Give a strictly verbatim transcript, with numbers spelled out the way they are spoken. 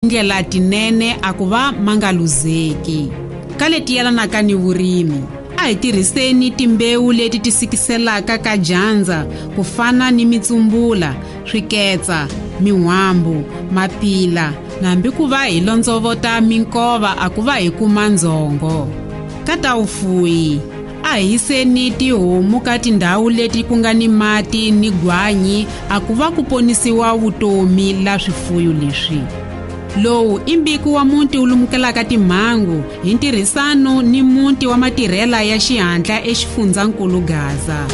ndlela tinene a ku va mangaluzeki. Ka leti yelanaka ni vurimi, a hi tirhiseni timbewu leti ti sikiselaka ka dyandza ku fana ni mitsumbula, swiketsa, mihwambu, mapila, nambi ku va hi londzovota minkova a ku va hi kuma ndzongo. Ka ta vufuwi, a hi yiseni tihomu ka tindhawu leti ku nga ni mati ni gwanyi a ku va ku ponisiwa vutomi la swifuwo leswi. Lowu i mbiko wa muti wu lumukelaka timhangu hi ntirhisano ni muti wa matirhela ya xihatla exifundzhankulu Gaza.